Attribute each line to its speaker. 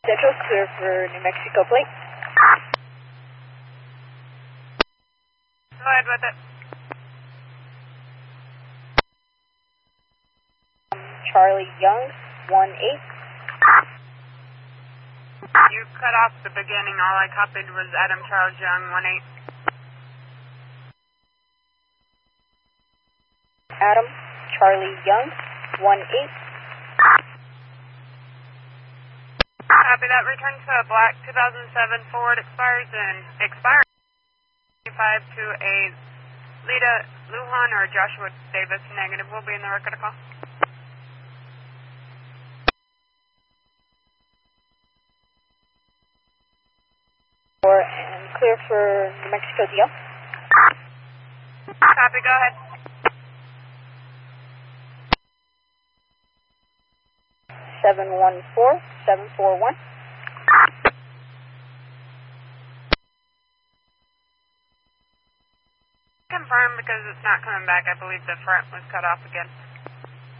Speaker 1: Central, clear for New Mexico plate.
Speaker 2: Go ahead with it.
Speaker 1: Charlie Young, 1-8.
Speaker 2: You cut off the beginning. All I copied was Adam Charles Young, 1-8.
Speaker 1: Adam Charlie Young, 1-8.
Speaker 2: Copy that. Return to a black 2007 Ford expires 5 to a Lita Lujan or Joshua Davis. Negative. Will be in the record of call.
Speaker 1: And clear for New Mexico DL.
Speaker 2: Copy. Go ahead.
Speaker 1: 714-741.
Speaker 2: Confirm because it's not coming back. I believe the front was cut off again.